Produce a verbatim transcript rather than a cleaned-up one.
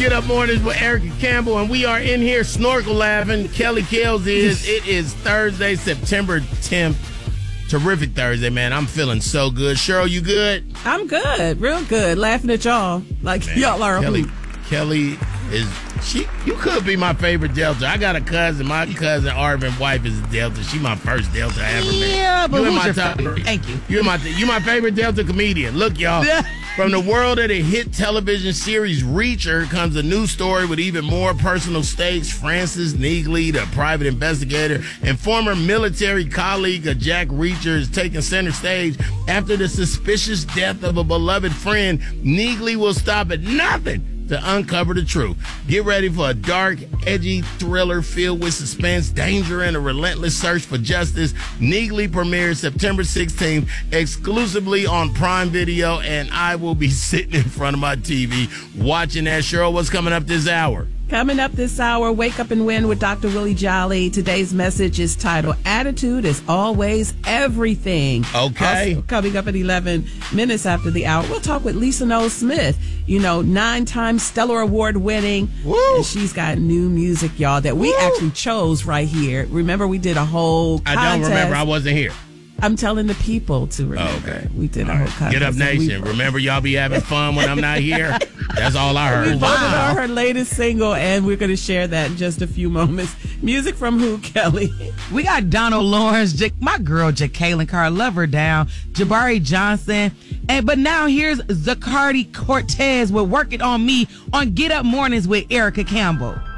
Get Up Mornings with Erica Campbell, and we are in here snorkel laughing. Kelly Kells is. It is Thursday, September tenth. Terrific Thursday, man. I'm feeling so good. Cheryl, you good? I'm good, real good. Laughing at y'all like man, y'all are. Kelly, a Kelly is. She, you could be my favorite Delta. I got a cousin. My cousin Arvin's wife is a Delta. She my first Delta I ever met. Yeah, but you who's my your top, favorite? Thank you. You're my you my favorite Delta comedian. Look, y'all. From the world of the hit television series Reacher comes a new story with even more personal stakes. Francis Neagley, the private investigator and former military colleague of Jack Reacher, is taking center stage after the suspicious death of a beloved friend. Neagley will stop at nothing to uncover the truth. Get ready for a dark, edgy thriller filled with suspense, danger, and a relentless search for justice. Neagley premieres September sixteenth exclusively on Prime Video, and I will be sitting in front of my T V watching that. Cheryl, what's coming up this hour? Coming up this hour, Wake Up and Win with Doctor Willie Jolly. Today's message is titled, Attitude is Always Everything. Okay. Also, coming up at eleven minutes after the hour, we'll talk with Lisa Noel Smith, you know, nine-time Stellar Award winning. Woo. And she's got new music, y'all, that we Woo. actually chose right here. Remember, we did a whole contest. I don't remember. I wasn't here. I'm telling the people to remember. Oh, okay. We did a All whole right. contest. Get Up Nation. Remember, y'all be having fun when I'm not here. That's all I heard. We voted Wow. on her latest single, and we're going to share that in just a few moments. Music from who, Kelly? We got Donald Lawrence, J- my girl, Jacqueline Carr, love her down, Jabari Johnson, and but now here's Zacardi Cortez with Work It On Me on Get Up Mornings with Erica Campbell.